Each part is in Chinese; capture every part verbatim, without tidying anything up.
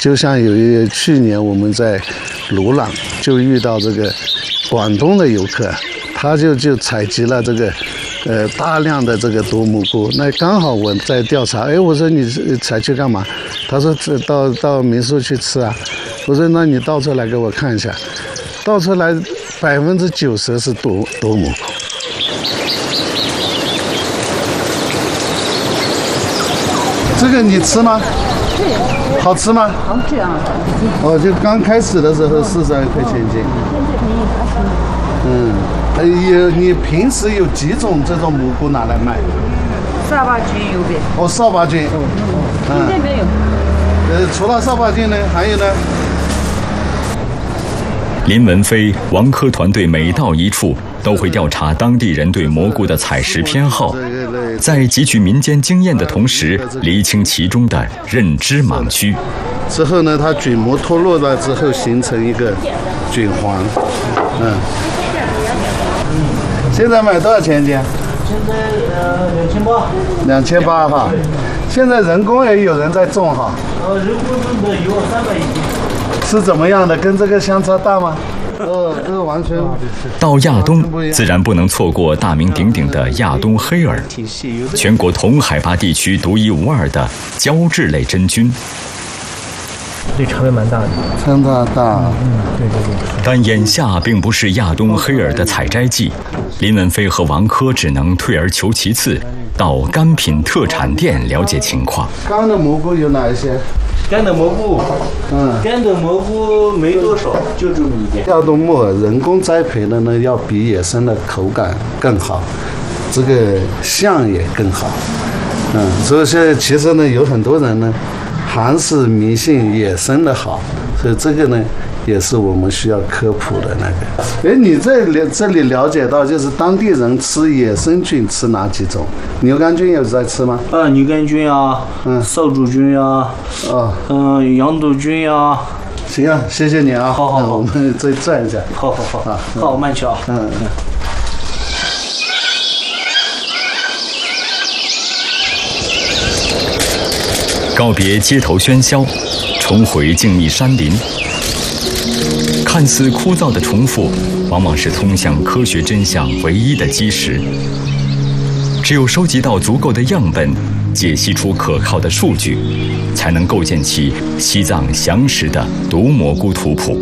就像有一去年我们在鲁朗就遇到这个广东的游客，他就就采集了这个呃大量的这个毒蘑菇。那刚好我在调查，哎，我说你采去干嘛？他说这到到民宿去吃啊。我说那你倒出来给我看一下，倒出来百分之九十是毒毒蘑菇。这个你吃吗？对。好吃吗？ 好吃啊！ 哦，就刚开始的时候四十二块钱斤。嗯，呃，有你平时有几种这种蘑菇拿来卖？ 扫把菌有的。 哦，扫把菌。 嗯。现在没有。 呃，除了扫把菌呢，还有呢？ 林文飞、王科团队每到一处都会调查当地人对蘑菇的采食偏好，在汲取民间经验的同时，厘清其中的认知盲区。 之后呢，它菌膜脱落了之后，形成一个菌黄。嗯。现在买多少钱斤？ 现在呃两千八。 两千八哈。现在人工也有人在种哈。 呃，人工种的有三百一斤。 是怎么样的？跟这个相差大吗？呃，这个完全。 到亚东，自然不能错过大名鼎鼎的亚东黑耳，全国同海拔地区独一无二的胶质类真菌。 对，差别蛮大的。 差大大。 嗯，对对对。 但眼下并不是亚东黑耳的采摘季，林文飞和王科只能退而求其次，到干品特产店了解情况。 干的蘑菇有哪一些？ 干的蘑菇， 嗯， 干的蘑菇没多少，就这么一点。 亚东木耳人工栽培的呢，要比野生的口感更好，这个相也更好。嗯，所以现在其实呢，有很多人呢，还是迷信野生的好，所以这个呢，也是我们需要科普的那个。哎，你这里这里了解到，就是当地人吃野生菌吃哪几种？牛肝菌有在吃吗？ 啊，牛肝菌啊， 嗯， 扫帚菌啊， 啊， 嗯，羊肚菌啊。 行啊，谢谢你啊。 好好好， 我们再转一下。 好好好啊， 好，慢去啊。 嗯嗯。 告别街头喧嚣，重回静谧山林。看似枯燥的重复，往往是通向科学真相唯一的基石。只有收集到足够的样本，解析出可靠的数据，才能构建起西藏详实的毒蘑菇图谱。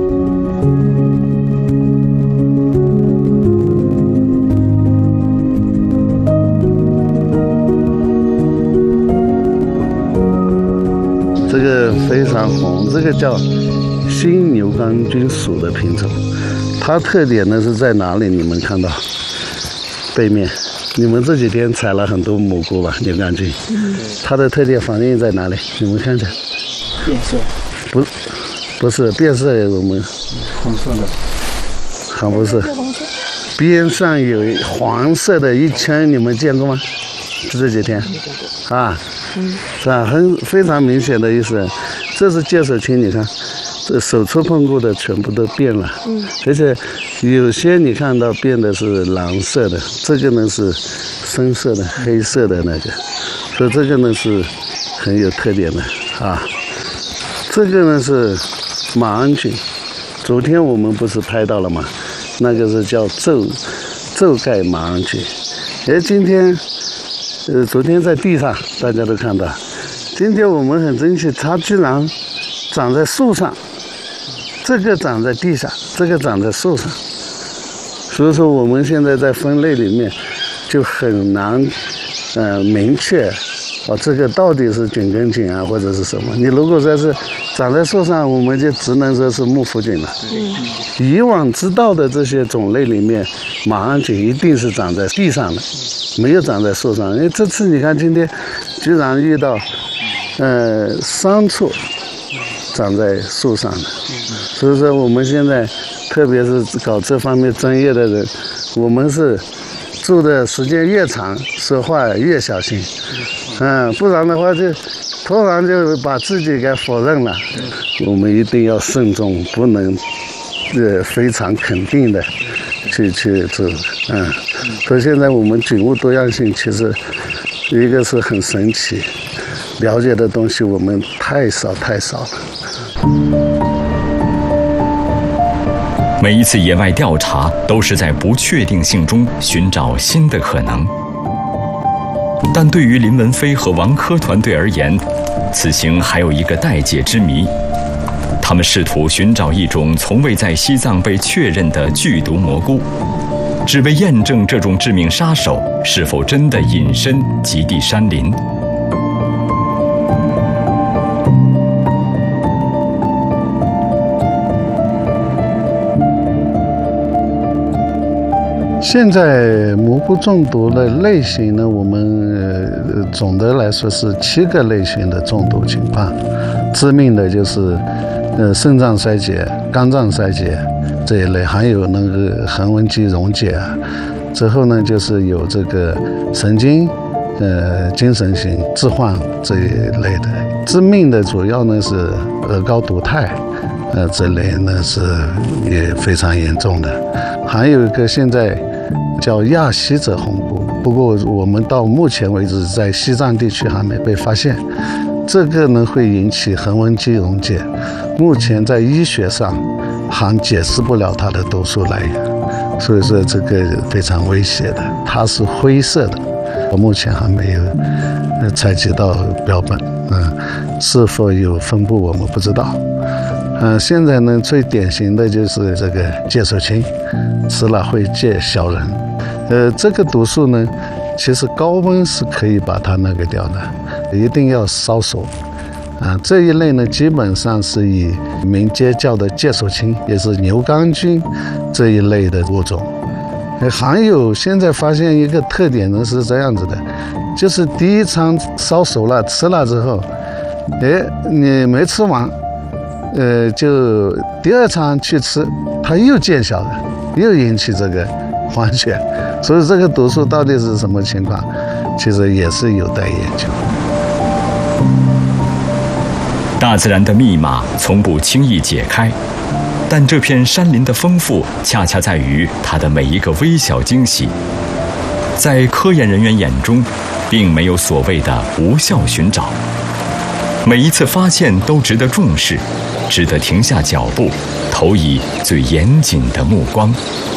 这个非常红，这个叫新牛肝菌属的品种，它特点呢是在哪里？你们看到背面，你们这几天采了很多蘑菇吧？牛肝菌，它的特点反映在哪里？你们看看， 变色， 不，不是变色，我们红色的， 还不是，边上有黄色的一圈，你们见过吗？这几天，啊，是吧？很非常明显的意思，这是介手青，你看。这手触碰过的全部都变了，嗯，而且有些你看到变的是蓝色的，这个呢是深色的、黑色的那个，所以这个呢是很有特点的啊。这个呢是马鞍菌，昨天我们不是拍到了吗？那个是叫皱皱盖马鞍菌，哎，今天呃昨天在地上大家都看到，今天我们很珍惜，它居然长在树上。这个长在地上，这个长在树上，所以说我们现在在分类里面就很难，呃，明确，哦，这个到底是菌根菌啊，或者是什么？你如果说是长在树上，我们就只能说是木腐菌了。嗯。以往知道的这些种类里面，马鞍菌一定是长在地上的，没有长在树上。因为这次你看今天居然遇到，呃，三处。长在树上的，所以说我们现在，特别是搞这方面专业的人，我们是住的时间越长，说话越小心，嗯，不然的话就突然就把自己给否认了。我们一定要慎重，不能呃非常肯定的去去做，嗯。所以现在我们菌物多样性其实一个是很神奇。 了解的东西我们太少太少了。 每一次野外调查都是在不确定性中寻找新的可能，但对于林文飞和王珂团队而言，此行还有一个待解之谜。他们试图寻找一种从未在西藏被确认的剧毒蘑菇，只为验证这种致命杀手是否真的隐身极地山林。 现在蘑菇中毒的类型呢，我们呃总的来说是七个类型的中毒情况，致命的就是呃肾脏衰竭、肝脏衰竭这一类，还有那个横纹肌溶解啊，之后呢就是有这个神经、呃精神型置换这一类的。致命的主要呢是鹅膏毒肽，呃这类呢是也非常严重的。还有一个现在叫亚希者红菇，不过我们到目前为止在西藏地区还没被发现。这个呢会引起横纹肌溶解，目前在医学上还解释不了它的毒素来源，所以说这个非常危险的。它是灰色的，我目前还没有采集到标本，嗯，是否有分布我们不知道。嗯、呃，现在呢最典型的就是这个介手青，吃了会介小人。呃，这个毒素呢，其实高温是可以把它那个掉的，一定要烧熟。啊、呃，这一类呢，基本上是以民间叫的介手青，也是牛肝菌这一类的物种。呃，还有现在发现一个特点呢是这样子的，就是第一餐烧熟了吃了之后，哎，你没吃完。呃，就第二餐去吃，它又见小的，又引起这个黄癣，所以这个毒素到底是什么情况，其实也是有待研究。 大自然的密码从不轻易解开，但这片山林的丰富，恰恰在于它的每一个微小惊喜。在科研人员眼中，并没有所谓的无效寻找，每一次发现都值得重视。值得停下脚步，投以最严谨的目光。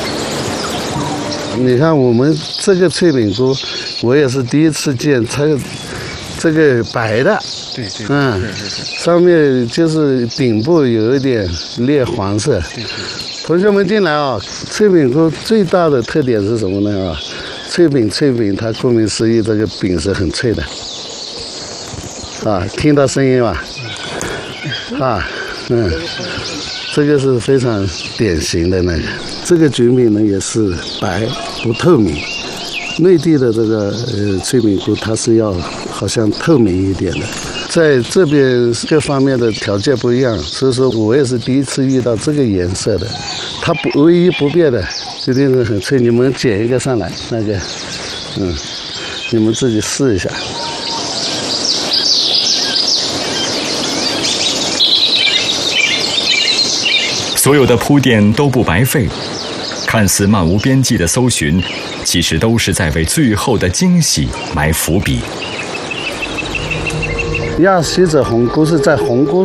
你看我们这个脆饼菇，我也是第一次见，它这个白的， 对对， 嗯， 是是是， 上面就是顶部有一点烈黄色。 对对。 同学们进来啊，脆饼菇最大的特点是什么呢？啊，脆饼脆饼，它顾名思义，这个饼是很脆的。啊，听到声音吧？啊。嗯，这个是非常典型的那个，这个菌饼呢也是白不透明。内地的这个呃脆饼菇它是要好像透明一点的，在这边各方面的条件不一样，所以说我也是第一次遇到这个颜色的。它不唯一不变的一定是很脆。你们捡一个上来，那个，嗯，你们自己试一下。 所有的铺垫都不白费，看似漫无边际的搜寻，其实都是在为最后的惊喜埋伏笔。 亚希者红菇是在红菇